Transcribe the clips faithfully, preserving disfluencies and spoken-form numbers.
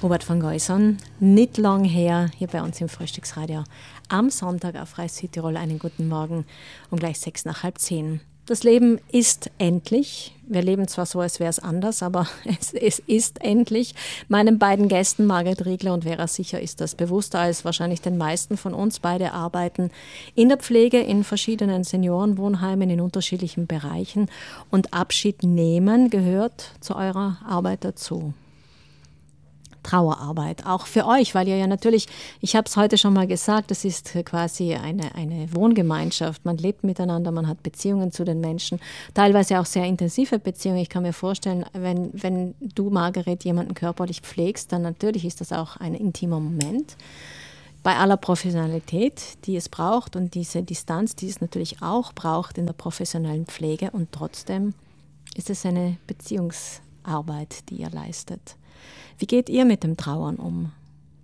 Robert van Geusern, nicht lang her, hier bei uns im Frühstücksradio. Am Sonntag auf Reis Südtirol, einen guten Morgen um gleich sechs nach halb zehn. Das Leben ist endlich. Wir leben zwar so, als wäre es anders, aber es, es ist endlich. Meinen beiden Gästen, Margret Riegler und Vera Sicher, ist das bewusster als wahrscheinlich den meisten von uns. Beide arbeiten in der Pflege, in verschiedenen Seniorenwohnheimen, in unterschiedlichen Bereichen. Und Abschied nehmen gehört zu eurer Arbeit dazu. Trauerarbeit, auch für euch, weil ihr ja natürlich, ich habe es heute schon mal gesagt, das ist quasi eine, eine Wohngemeinschaft. Man lebt miteinander, man hat Beziehungen zu den Menschen, teilweise auch sehr intensive Beziehungen. Ich kann mir vorstellen, wenn, wenn du, Margret, jemanden körperlich pflegst, dann natürlich ist das auch ein intimer Moment. Bei aller Professionalität, die es braucht und diese Distanz, die es natürlich auch braucht in der professionellen Pflege, und trotzdem ist es eine Beziehungsarbeit, die ihr leistet. Wie geht ihr mit dem Trauern um?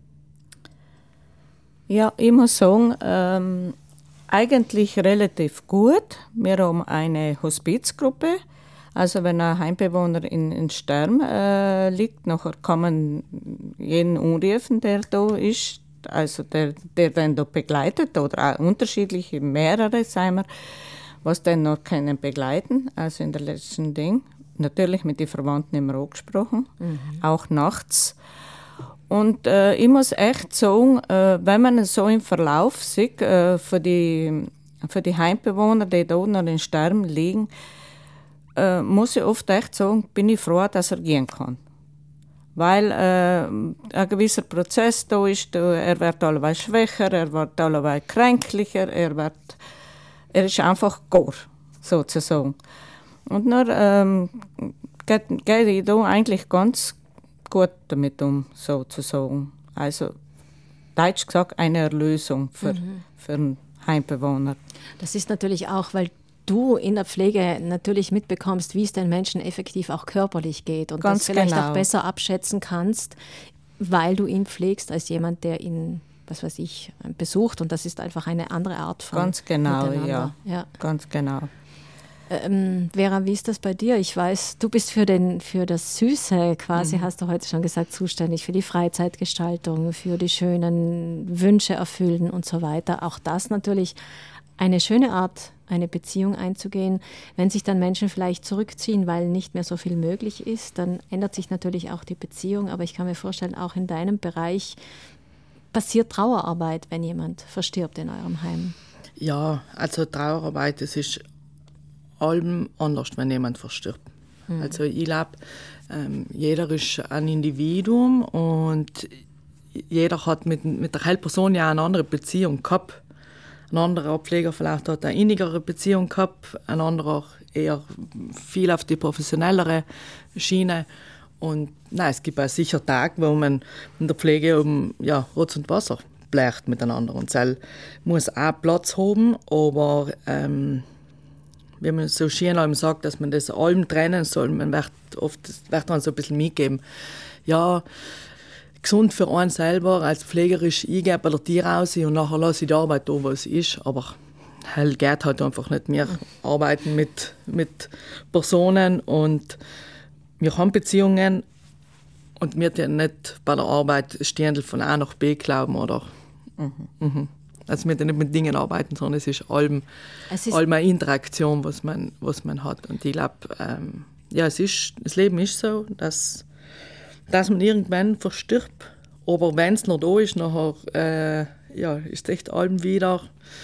Ja, ich muss sagen, ähm, eigentlich relativ gut. Wir haben eine Hospizgruppe. Also wenn ein Heimbewohner in, in Sterben äh, liegt, nachher kann man jeden anrufen, der da ist, also der, der den da begleitet, oder auch unterschiedliche, mehrere, sagen wir, was den noch können begleiten, also in der letzten Ding. Natürlich mit den Verwandten immer angesprochen, mhm. auch nachts. Und äh, ich muss echt sagen, äh, wenn man so im Verlauf sieht, äh, für, die, für die Heimbewohner, die da noch in Sterben liegen, äh, muss ich oft echt sagen, bin ich froh, dass er gehen kann. Weil äh, ein gewisser Prozess da ist, da, er wird allweil schwächer, er wird allweil kränklicher, er, wird, er ist einfach gar, sozusagen. Und nur ähm, geht, geht ich da eigentlich ganz gut damit um, sozusagen. Also, deutsch gesagt, eine Erlösung für, mhm. für einen Heimbewohner. Das ist natürlich auch, weil du in der Pflege natürlich mitbekommst, wie es den Menschen effektiv auch körperlich geht und ganz das vielleicht genau. auch besser abschätzen kannst, weil du ihn pflegst, als jemand, der ihn, was weiß ich, besucht. Und das ist einfach eine andere Art von Ganz genau, Miteinander. ja. ja. Ganz genau. Ähm, Vera, wie ist das bei dir? Ich weiß, du bist für, den, für das Süße quasi, mhm. hast du heute schon gesagt, zuständig, für die Freizeitgestaltung, für die schönen Wünsche erfüllen und so weiter. Auch das natürlich eine schöne Art, eine Beziehung einzugehen. Wenn sich dann Menschen vielleicht zurückziehen, weil nicht mehr so viel möglich ist, dann ändert sich natürlich auch die Beziehung. Aber ich kann mir vorstellen, auch in deinem Bereich passiert Trauerarbeit, wenn jemand verstirbt in eurem Heim. Ja, also Trauerarbeit, das ist allem anders, wenn jemand verstirbt. Mhm. Also ich glaube, ähm, jeder ist ein Individuum und jeder hat mit, mit der Heilperson ja eine andere Beziehung gehabt. Ein anderer Pfleger vielleicht hat eine innigere Beziehung gehabt, ein anderer eher viel auf die professionellere Schiene. Und nein, es gibt auch sicher Tage, wo man in der Pflege um ja, Rotz und Wasser bleicht miteinander. Und das muss auch Platz haben, aber ähm, wie man so schön sagt, dass man das allem trennen soll, man wird oft wird dann so ein bisschen mitgeben. Ja, gesund für einen selber, als pflegerisch, ich gebe bei der Tier raus und nachher lasse ich die Arbeit da, wo es ist. Aber hell geht halt einfach nicht mehr. Arbeiten mit, mit Personen und wir haben Beziehungen und wir dürfen nicht bei der Arbeit stehen von A nach B glauben oder mhm. Mhm. Also wir dürfen nicht mit Dingen arbeiten, sondern es ist allem, es ist allem eine Interaktion, was man, was man hat. Und ich glaube, ähm, ja, es ist, das Leben ist so, dass, dass man irgendwann verstirbt. Aber wenn es noch da ist, nachher äh, ja, ist es echt allem wieder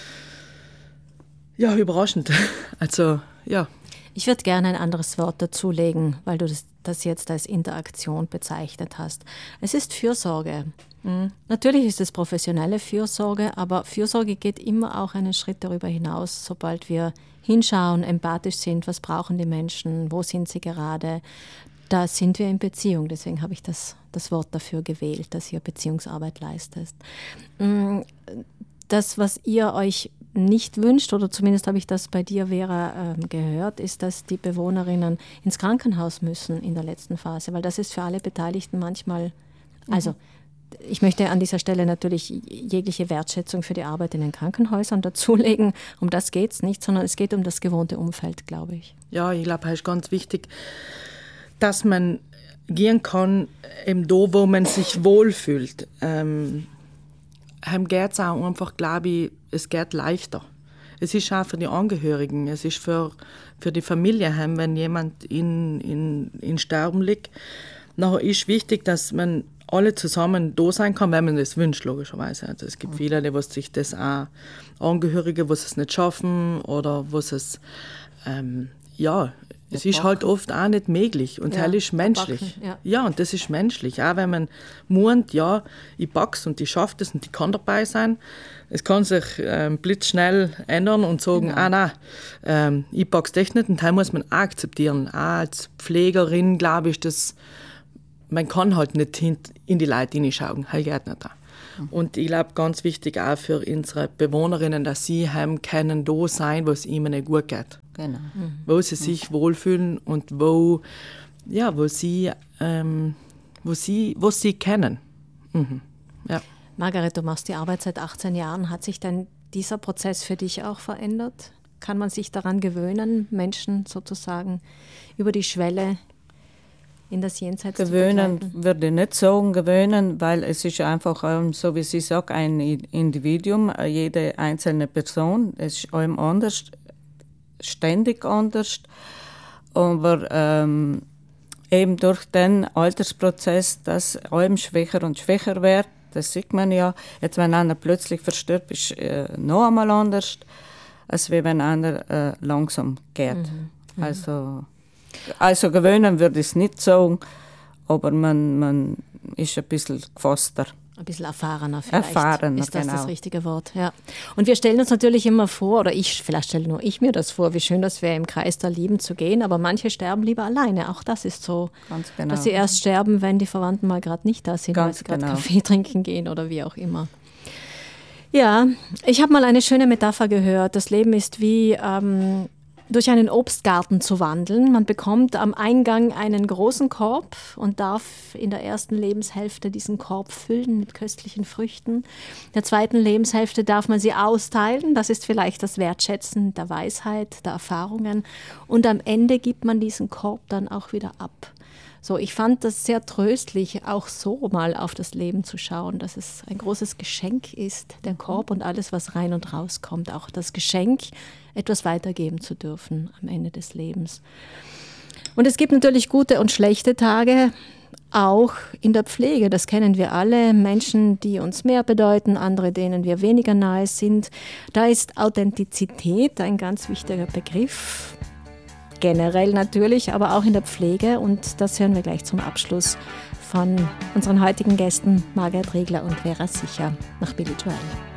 ja, überraschend. Also, ja. Ich würde gerne ein anderes Wort dazulegen, weil du das, das jetzt als Interaktion bezeichnet hast. Es ist Fürsorge. Mhm. Natürlich ist es professionelle Fürsorge, aber Fürsorge geht immer auch einen Schritt darüber hinaus, sobald wir hinschauen, empathisch sind, was brauchen die Menschen, wo sind sie gerade. Da sind wir in Beziehung, deswegen habe ich das, das Wort dafür gewählt, dass ihr Beziehungsarbeit leistet. Das, was ihr euch nicht wünscht, oder zumindest habe ich das bei dir, Vera, äh, gehört, ist, dass die Bewohnerinnen ins Krankenhaus müssen in der letzten Phase, weil das ist für alle Beteiligten manchmal, also mhm. ich möchte an dieser Stelle natürlich jegliche Wertschätzung für die Arbeit in den Krankenhäusern dazulegen, um das geht es nicht, sondern es geht um das gewohnte Umfeld, glaube ich. Ja, ich glaube, es ist ganz wichtig, dass man gehen kann, eben da, wo man sich wohlfühlt. Ähm, heim geht es auch einfach, glaube ich, es geht leichter. Es ist auch für die Angehörigen, es ist für, für die Familie heim, wenn jemand in, in, in Sterben liegt. Nachher ist wichtig, dass man alle zusammen da sein kann, wenn man das wünscht, logischerweise. Also es gibt viele, die sich das auch, Angehörige, die es nicht schaffen oder wo es, ähm, ja, es ist halt oft auch nicht möglich und ja, das ist menschlich. Ja. ja, und das ist menschlich. Auch wenn man meint, ja, ich pack's und ich schaffe das und ich kann dabei sein. Es kann sich ähm, blitzschnell ändern und sagen, genau. ah nein, ähm, ich pack's echt nicht. Und das muss man auch akzeptieren. Auch als Pflegerin, glaube ich, dass man kann halt nicht in die Leute hineinschauen. Das geht nicht. Mhm. Und ich glaube, ganz wichtig auch für unsere Bewohnerinnen, dass sie heim können da sein, wo es ihnen nicht gut geht. Genau. Mhm. Wo sie sich mhm. wohlfühlen und wo, ja, wo, sie, ähm, wo, sie, wo sie kennen. Mhm. Ja. Margaret, du machst die Arbeit seit achtzehn Jahren. Hat sich denn dieser Prozess für dich auch verändert? Kann man sich daran gewöhnen, Menschen sozusagen über die Schwelle in das Jenseits gewöhnen zu begleiten? Würde ich nicht sagen, gewöhnen, weil es ist einfach, ähm, so wie sie sagt, ein Individuum, jede einzelne Person, es ist allem anders, ständig anders, aber ähm, eben durch den Altersprozess, dass allem schwächer und schwächer wird, das sieht man ja. Jetzt, wenn einer plötzlich verstirbt, ist äh, noch einmal anders, als wenn einer äh, langsam geht. Mhm. Mhm. Also, also gewöhnen würde ich es nicht sagen, aber man, man ist ein bisschen gefasster. Ein bisschen erfahrener vielleicht. Erfahrener, ist das genau. das richtige Wort, ja. Und wir stellen uns natürlich immer vor, oder ich, vielleicht stelle nur ich mir das vor, wie schön das wäre, im Kreis der Lieben zu gehen, aber manche sterben lieber alleine. Auch das ist so, Ganz genau. dass sie erst sterben, wenn die Verwandten mal gerade nicht da sind, Ganz weil sie gerade genau. Kaffee trinken gehen oder wie auch immer. Ja, ich habe mal eine schöne Metapher gehört. Das Leben ist wie ähm, durch einen Obstgarten zu wandeln. Man bekommt am Eingang einen großen Korb und darf in der ersten Lebenshälfte diesen Korb füllen mit köstlichen Früchten. In der zweiten Lebenshälfte darf man sie austeilen. Das ist vielleicht das Wertschätzen der Weisheit, der Erfahrungen. Und am Ende gibt man diesen Korb dann auch wieder ab. So, ich fand das sehr tröstlich, auch so mal auf das Leben zu schauen, dass es ein großes Geschenk ist, der Korb und alles, was rein und raus kommt. Auch das Geschenk, etwas weitergeben zu dürfen am Ende des Lebens. Und es gibt natürlich gute und schlechte Tage, auch in der Pflege. Das kennen wir alle. Menschen, die uns mehr bedeuten, andere, denen wir weniger nahe sind. Da ist Authentizität ein ganz wichtiger Begriff. Generell natürlich, aber auch in der Pflege. Und das hören wir gleich zum Abschluss von unseren heutigen Gästen Margaret Riegler und Vera Sicher nach Billy Joel.